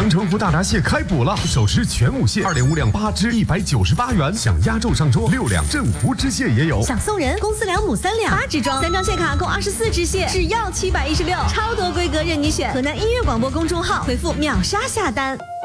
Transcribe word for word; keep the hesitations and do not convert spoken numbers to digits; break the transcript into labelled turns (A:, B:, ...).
A: 阳澄湖大闸蟹开补了，手持全五蟹，二点五两八只，一百九十八元。想压轴上桌，六两镇湖知蟹也有。
B: 想送人，公司两亩三两，八只装，三张蟹卡共二十四只蟹，只要七百一十六，超多规格任你选。河南音乐广播公众号回复秒杀下单。